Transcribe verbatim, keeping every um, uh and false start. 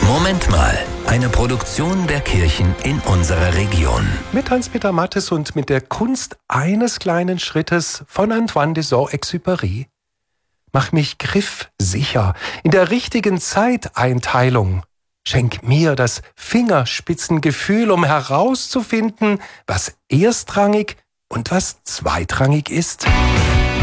Moment mal, eine Produktion der Kirchen in unserer Region. Mit Hans-Peter Mattes und mit der Kunst eines kleinen Schrittes von Antoine de Saint-Exupéry. Mach mich griffsicher in der richtigen Zeiteinteilung. Schenk mir das Fingerspitzengefühl, um herauszufinden, was erstrangig und was zweitrangig ist.